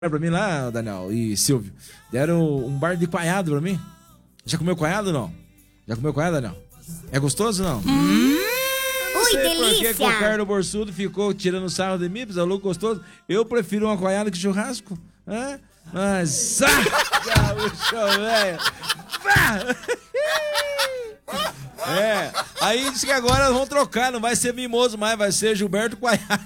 pra mim lá, Daniel e Silvio. Deram um bar de coalhado pra mim. Já comeu coalhado ou não? Já comeu coalhado, Daniel? É gostoso ou não? Ui, delícia! Porque o Carlos Borsudo ficou tirando sarro de mim, é louco gostoso. Eu prefiro uma coalhada que churrasco. Mas... velho. Aí disse que agora vão trocar, não vai ser Mimoso mais, vai ser Gilberto Coalhado.